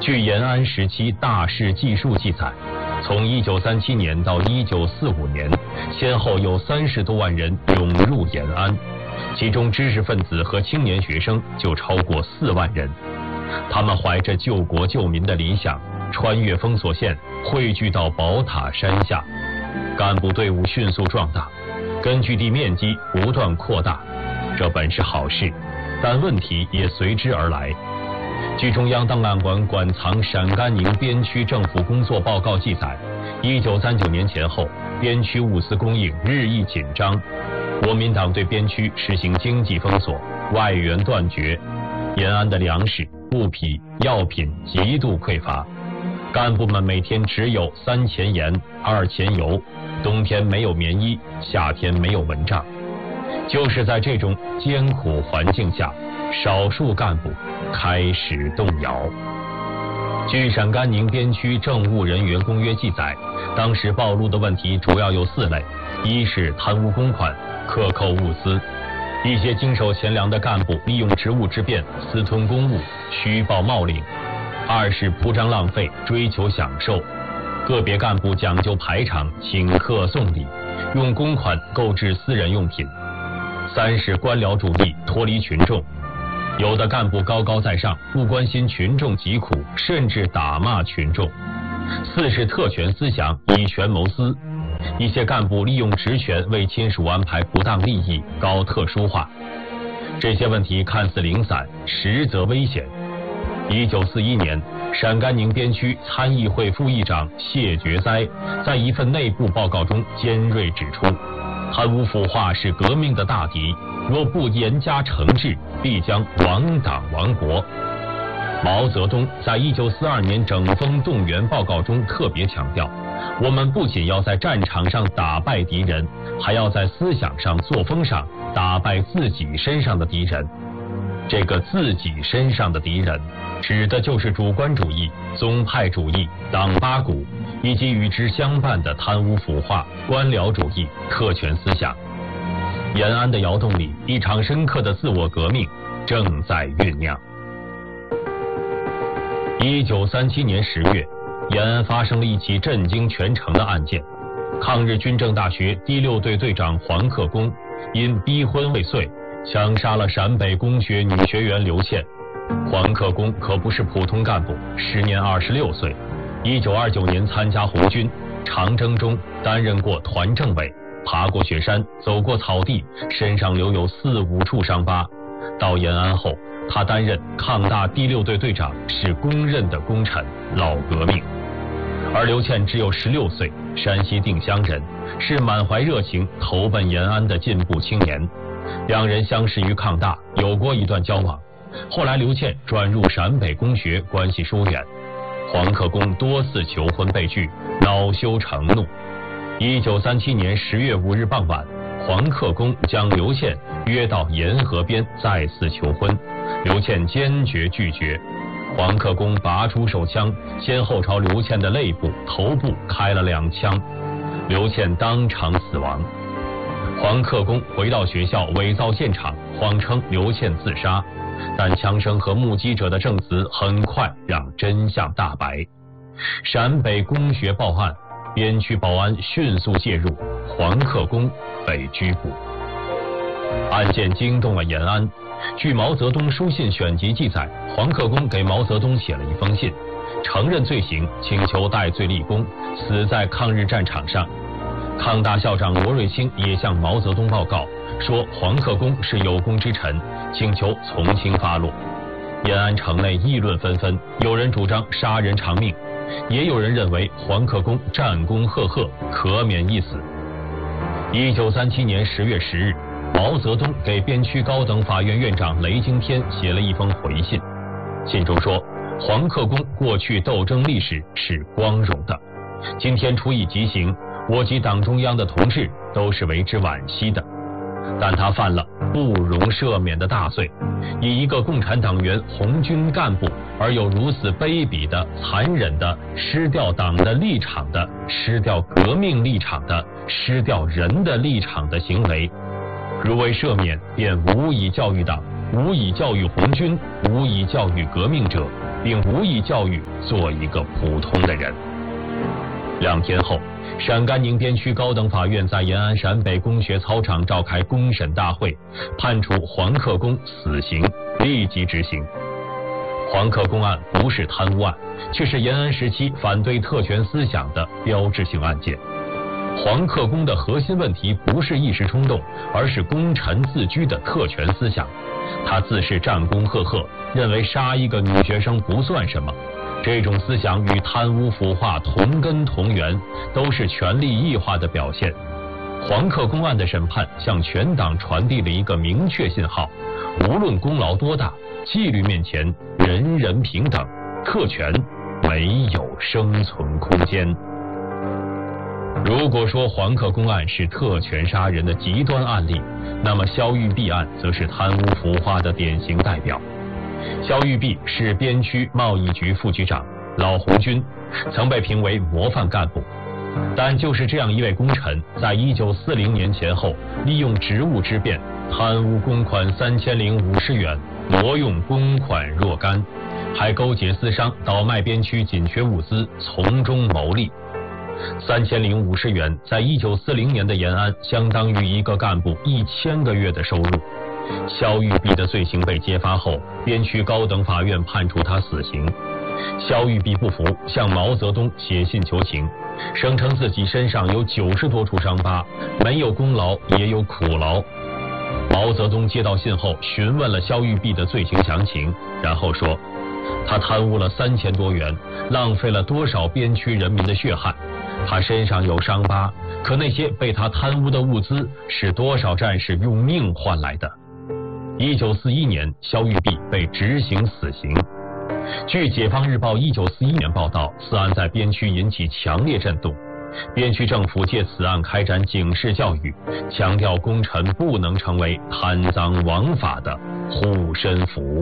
据延安时期大事记述记载，从1937年到1945年，先后有30多万人涌入延安，其中知识分子和青年学生就超过4万人。他们怀着救国救民的理想，穿越封锁线，汇聚到宝塔山下。干部队伍迅速壮大，根据地面积不断扩大，这本是好事，但问题也随之而来。据中央档案馆馆藏陕甘宁边区政府工作报告记载，1939年前后，边区物资供应日益紧张，国民党对边区实行经济封锁，外援断绝，延安的粮食、布匹、药品极度匮乏，干部们每天只有3钱盐、2钱油，冬天没有棉衣，夏天没有蚊帐。就是在这种艰苦环境下，少数干部开始动摇。据陕甘宁边区政务人员公约记载，当时暴露的问题主要有4类：一是贪污公款、克扣物资，一些经手钱粮的干部利用职务之便私吞公物、虚报冒领；二是铺张浪费、追求享受，个别干部讲究排场、请客送礼，用公款购置私人用品；三是官僚主义，脱离群众，有的干部高高在上，不关心群众疾苦，甚至打骂群众；四是特权思想，以权谋私，一些干部利用职权为亲属安排不当利益，搞特殊化。这些问题看似零散，实则危险。1941年，陕甘宁边区参议会副议长谢觉哉在一份内部报告中尖锐指出，贪污腐化是革命的大敌，若不严加惩治，必将亡党亡国。毛泽东在1942年整风动员报告中特别强调，我们不仅要在战场上打败敌人，还要在思想上、作风上打败自己身上的敌人。这个自己身上的敌人，指的就是主观主义、宗派主义、党八股，以及与之相伴的贪污腐化、官僚主义、特权思想。延安的窑洞里，一场深刻的自我革命正在酝酿。1937年10月，延安发生了一起震惊全城的案件。抗日军政大学第6队队长黄克功因逼婚未遂，枪杀了陕北工学女学员刘倩。黄克功可不是普通干部，时年26岁，1929年参加红军，长征中担任过团政委，爬过雪山，走过草地，身上留有4、5处伤疤。到延安后，他担任抗大第6队队长，是公认的功臣、老革命。而刘倩只有16岁，山西定襄人，是满怀热情投奔延安的进步青年。两人相识于抗大，有过一段交往。后来刘倩转入陕北工学，关系疏远。黄克功多次求婚被拒，恼羞成怒。1937年10月5日傍晚，黄克功将刘倩约到沿河边再次求婚，刘倩坚决拒绝。黄克功拔出手枪，先后朝刘倩的肋部、头部开了2枪，刘倩当场死亡。黄克功回到学校伪造现场，谎称刘倩自杀，但枪声和目击者的证词很快让真相大白。陕北工学报案，边区保安迅速介入，黄克功被拘捕。案件惊动了延安。据毛泽东书信选集记载，黄克功给毛泽东写了一封信，承认罪行，请求戴罪立功，死在抗日战场上。抗大校长罗瑞卿也向毛泽东报告说，黄克功是有功之臣，请求从轻发落。延安城内议论纷纷，有人主张杀人偿命，也有人认为黄克功战功赫赫，可免一死。1937年10月10日，毛泽东给边区高等法院院长雷惊天写了一封回信，信中说，黄克功过去斗争历史是光荣的，今天处以极刑，我及党中央的同志都是为之惋惜的，但他犯了不容赦免的大罪，以一个共产党员、红军干部而有如此卑鄙的、残忍的、失掉党的立场的、失掉革命立场的、失掉人的立场的行为。如未赦免，便无以教育党，无以教育红军，无以教育革命者， 并无意教育做一个普通的人。2天后，陕甘宁边区高等法院在延安陕北公学操场召开公审大会，判处黄克功死刑，立即执行。黄克功案不是贪污案，却是延安时期反对特权思想的标志性案件。黄克功的核心问题不是一时冲动，而是功臣自居的特权思想。他自恃战功赫赫，认为杀一个女学生不算什么。这种思想与贪污腐化同根同源，都是权力异化的表现。黄克功案的审判向全党传递了一个明确信号：无论功劳多大，纪律面前人人平等，特权没有生存空间。如果说黄克功案是特权杀人的极端案例，那么肖玉璧案则是贪污腐化的典型代表。肖玉璧是边区贸易局副局长，老红军，曾被评为模范干部。但就是这样一位功臣，在1940年前后，利用职务之便，贪污公款3050元，挪用公款若干，还勾结私商，倒卖边区紧缺物资，从中牟利。3050元在1940年的延安，相当于一个干部1000个月的收入。肖玉璧的罪行被揭发后，边区高等法院判处他死刑。肖玉璧不服，向毛泽东写信求情，声称自己身上有90多处伤疤，没有功劳也有苦劳。毛泽东接到信后，询问了肖玉璧的罪行详情，然后说，他贪污了3000多元，浪费了多少边区人民的血汗。他身上有伤疤，可那些被他贪污的物资是多少战士用命换来的。1941年，肖玉璧被执行死刑。据《解放日报》1941年报道，此案在边区引起强烈震动，边区政府借此案开展警示教育，强调功臣不能成为贪赃枉法的护身符。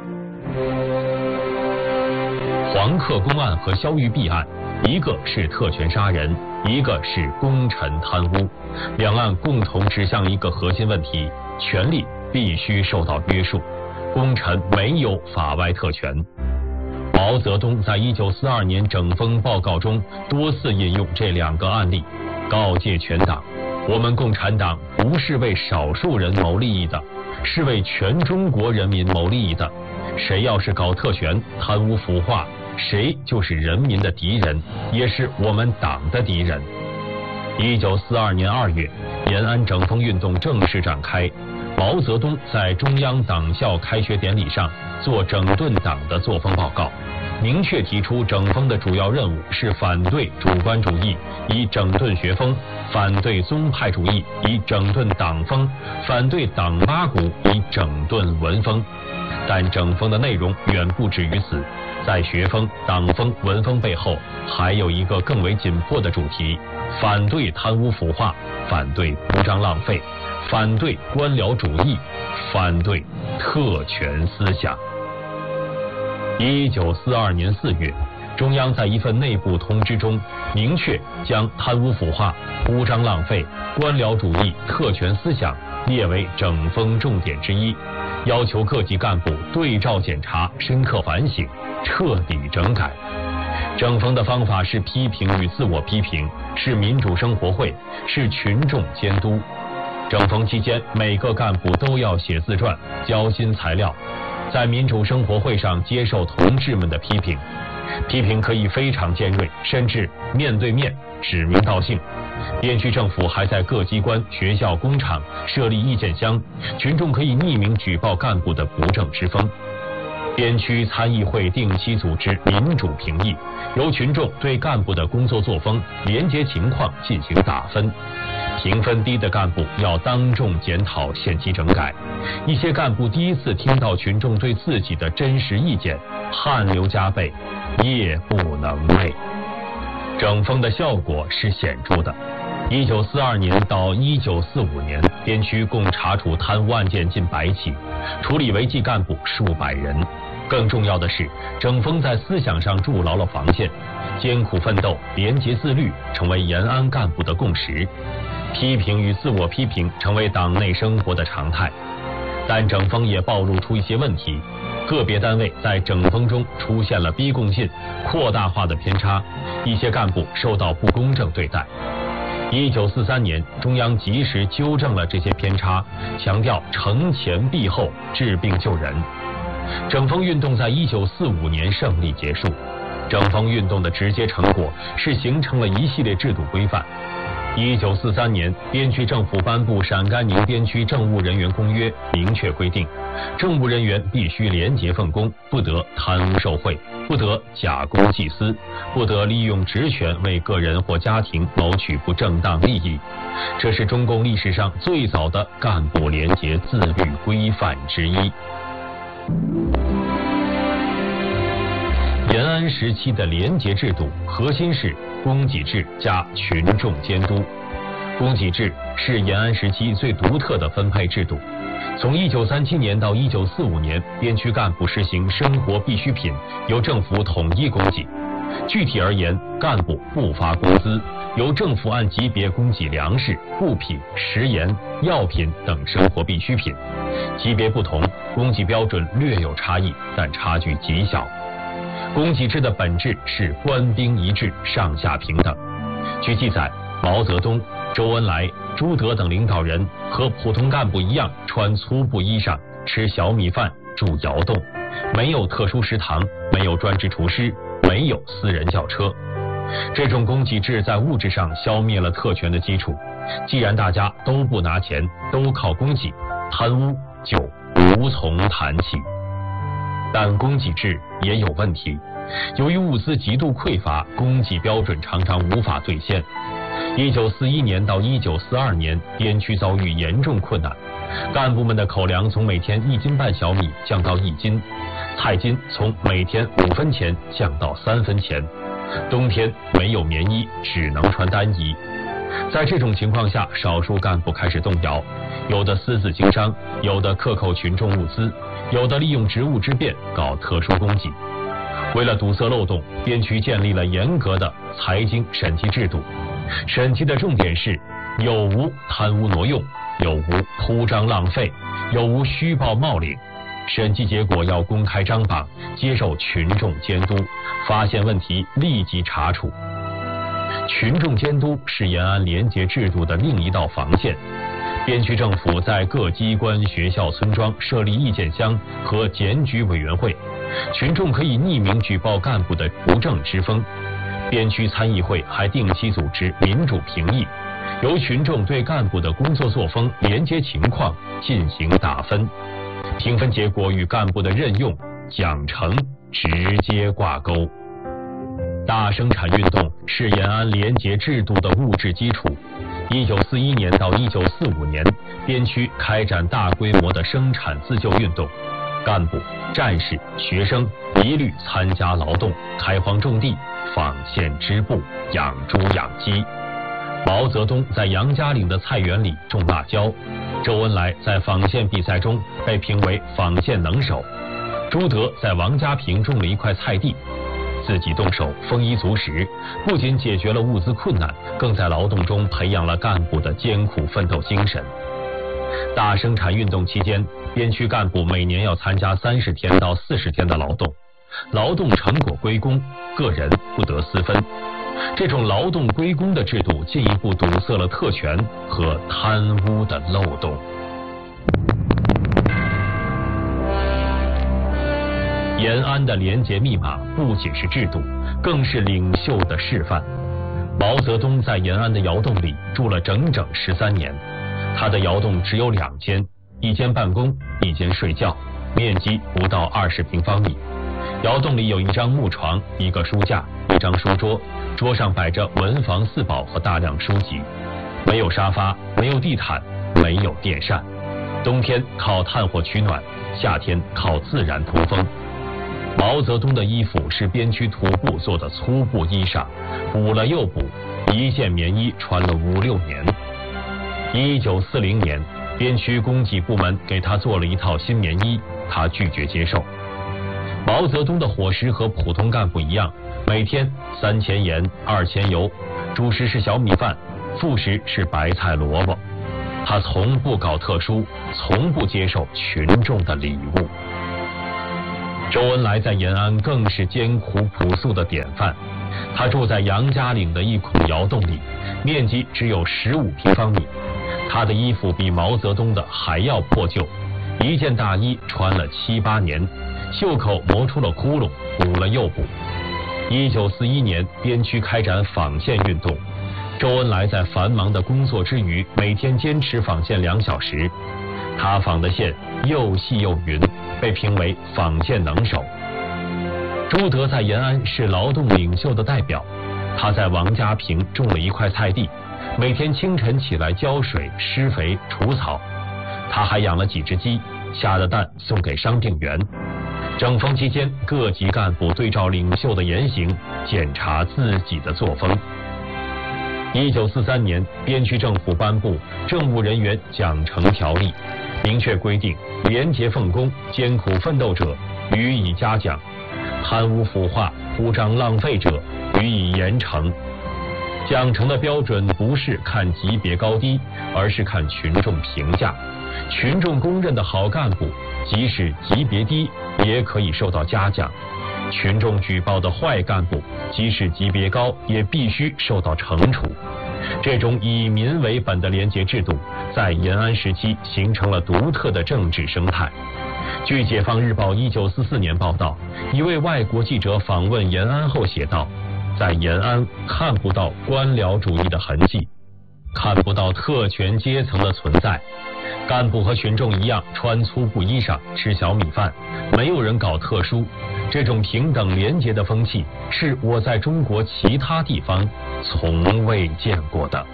黄克功案和肖玉璧案，一个是特权杀人，一个是功臣贪污，两案共同指向一个核心问题：权力必须受到约束，功臣没有法外特权。毛泽东在1942年整风报告中多次引用这2个案例，告诫全党：我们共产党不是为少数人谋利益的，是为全中国人民谋利益的。谁要是搞特权、贪污腐化，谁就是人民的敌人，也是我们党的敌人。1942年2月，延安整风运动正式展开。毛泽东在中央党校开学典礼上做整顿党的作风报告，明确提出整风的主要任务是反对主观主义，以整顿学风；反对宗派主义，以整顿党风；反对党八股，以整顿文风。但整风的内容远不止于此，在学风、党风、文风背后，还有一个更为紧迫的主题：反对贪污腐化，反对铺张浪费，反对官僚主义，反对特权思想。1942年4月，中央在一份内部通知中明确将贪污腐化、铺张浪费、官僚主义、特权思想列为整风重点之一，要求各级干部对照检查、深刻反省、彻底整改。整风的方法是批评与自我批评，是民主生活会，是群众监督。整风期间，每个干部都要写自传、交新材料，在民主生活会上接受同志们的批评。批评可以非常尖锐，甚至面对面指名道姓。边区政府还在各机关、学校、工厂设立意见箱，群众可以匿名举报干部的不正之风。边区参议会定期组织民主评议，由群众对干部的工作作风、廉洁情况进行打分。评分低的干部要当众检讨，限期整改。一些干部第一次听到群众对自己的真实意见，汗流浃背，夜不能寐。整风的效果是显著的。1942年到1945年，边区共查处贪污案件近100起，处理违纪干部数百人。更重要的是，整风在思想上筑牢了防线，艰苦奋斗、廉洁自律成为延安干部的共识，批评与自我批评成为党内生活的常态。 但整风也暴露出一些问题，个别单位在整风中出现了逼供信、扩大化的偏差，一些干部受到不公正对待。1943年，中央及时纠正了这些偏差，强调承前避后、治病救人。整风运动在1945年胜利结束。整风运动的直接成果是形成了一系列制度规范。1943年，边区政府颁布《陕甘宁边区政务人员公约》，明确规定，政务人员必须廉洁奉公，不得贪污受贿，不得假公济私，不得利用职权为个人或家庭谋取不正当利益。这是中共历史上最早的干部廉洁自律规范之一。延安时期的廉洁制度核心是供给制加群众监督。供给制是延安时期最独特的分配制度。从1937年到1945年，边区干部实行生活必需品由政府统一供给。具体而言，干部不发工资，由政府按级别供给粮食、布匹、食盐、药品等生活必需品。级别不同，供给标准略有差异，但差距极小。供给制的本质是官兵一致，上下平等。据记载，毛泽东、周恩来、朱德等领导人和普通干部一样，穿粗布衣裳，吃小米饭，住窑洞，没有特殊食堂，没有专职厨师，没有私人轿车。这种供给制在物质上消灭了特权的基础。既然大家都不拿钱，都靠供给，贪污就无从谈起。但供给制也有问题，由于物资极度匮乏，供给标准常常无法兑现。1941年到1942年，边区遭遇严重困难，干部们的口粮从每天1斤半小米降到1斤，菜金从每天5分钱降到3分钱，冬天没有棉衣，只能穿单衣。在这种情况下，少数干部开始动摇，有的私自经商，有的克扣群众物资，有的利用职务之便搞特殊供给。为了堵塞漏洞，边区建立了严格的财经审计制度。审计的重点是有无贪污挪用，有无铺张浪费，有无虚报冒领。审计结果要公开张榜，接受群众监督，发现问题立即查处。群众监督是延安廉洁制度的另一道防线。边区政府在各机关、学校、村庄设立意见箱和检举委员会，群众可以匿名举报干部的不正之风。边区参议会还定期组织民主评议，由群众对干部的工作作风、廉洁情况进行打分，评分结果与干部的任用、奖惩直接挂钩。大生产运动是延安廉洁制度的物质基础。1941年到1945年，边区开展大规模的生产自救运动，干部、战士、学生一律参加劳动，开荒种地，纺线织布，养猪养鸡。毛泽东在杨家岭的菜园里种辣椒，周恩来在纺线比赛中被评为纺线能手，朱德在王家坪种了一块菜地。自己动手，丰衣足食，不仅解决了物资困难，更在劳动中培养了干部的艰苦奋斗精神。大生产运动期间，边区干部每年要参加30天到40天的劳动，劳动成果归公，个人不得私分。这种劳动归公的制度进一步堵塞了特权和贪污的漏洞。延安的廉洁密码不仅是制度，更是领袖的示范。毛泽东在延安的窑洞里住了整整13年，他的窑洞只有2间，一间办公，一间睡觉，面积不到20平方米。窑洞里有一张木床，一个书架，一张书桌，桌上摆着文房四宝和大量书籍。没有沙发，没有地毯，没有电扇。冬天靠炭火取暖，夏天靠自然通风。毛泽东的衣服是边区土布做的粗布衣裳，补了又补，一件棉衣穿了5、6年。1940年，边区供给部门给他做了一套新棉衣，他拒绝接受。毛泽东的伙食和普通干部一样，每天3钱盐、2钱油，主食是小米饭，副食是白菜萝卜。 他从不搞特殊，从不接受群众的礼物。周恩来在延安更是艰苦朴素的典范。他住在杨家岭的一孔窑洞里，面积只有15平方米。他的衣服比毛泽东的还要破旧，一件大衣穿了7、8年，袖口磨出了窟窿，补了又补。1941年，边区开展纺线运动，周恩来在繁忙的工作之余，每天坚持纺线2小时。他纺的线又细又匀，被评为纺线能手。朱德在延安是劳动领袖的代表，他在王家坪种了一块菜地，每天清晨起来浇水、施肥、除草。他还养了几只鸡，下的蛋送给伤病员。整风期间，各级干部对照领袖的言行，检查自己的作风。1943年，边区政府颁布《政务人员奖惩条例》，明确规定，廉洁奉公、艰苦奋斗者予以嘉奖，贪污腐化、铺张浪费者予以严惩。奖惩的标准不是看级别高低，而是看群众评价。群众公认的好干部，即使级别低，也可以受到嘉奖；群众举报的坏干部，即使级别高，也必须受到惩处。这种以民为本的廉洁制度，在延安时期形成了独特的政治生态。据《解放日报》1944年报道，一位外国记者访问延安后写道：在延安看不到官僚主义的痕迹，看不到特权阶层的存在。干部和群众一样穿粗布衣裳，吃小米饭，没有人搞特殊。这种平等廉洁的风气，是我在中国其他地方从未见过的。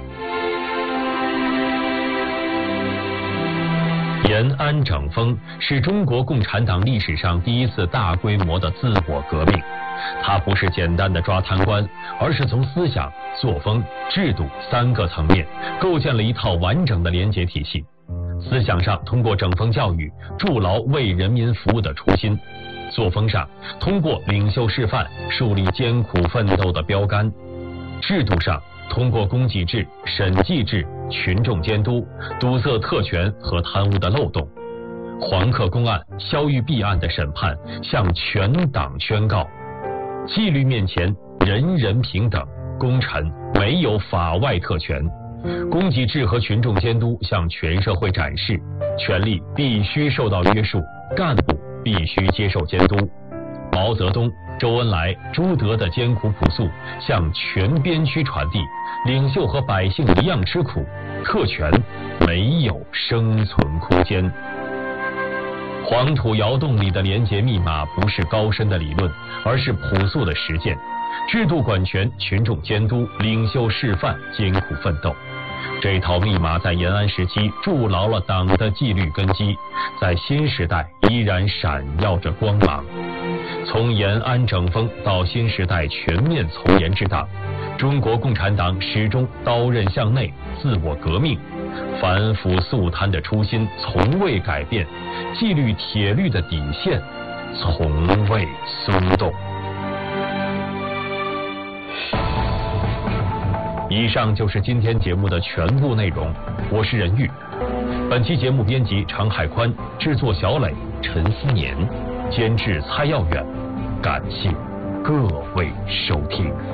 延安整风是中国共产党历史上第一次大规模的自我革命。它不是简单的抓贪官，而是从思想、作风、制度3个层面构建了一套完整的廉洁体系。思想上，通过整风教育筑牢为人民服务的初心；作风上，通过领袖示范树立艰苦奋斗的标杆；制度上，通过供给制、审计制、群众监督，堵塞特权和贪污的漏洞。黄克公案、肖玉璧案的审判向全党宣告：纪律面前人人平等，功臣没有法外特权。供给制和群众监督向全社会展示，权力必须受到约束，干部必须接受监督。毛泽东、周恩来、朱德的艰苦朴素向全边区传递，领袖和百姓一样吃苦，特权没有生存空间。黄土窑洞里的廉洁密码不是高深的理论，而是朴素的实践。制度管权，群众监督，领袖示范，艰苦奋斗。这套密码在延安时期筑牢了党的纪律根基，在新时代依然闪耀着光芒。从延安整风到新时代全面从严治党，中国共产党始终刀刃向内，自我革命，反腐肃贪的初心从未改变，纪律铁律的底线从未松动。以上就是今天节目的全部内容，我是任玉。本期节目编辑常海宽，制作小磊、陈思年，监制蔡耀远。感谢各位收听。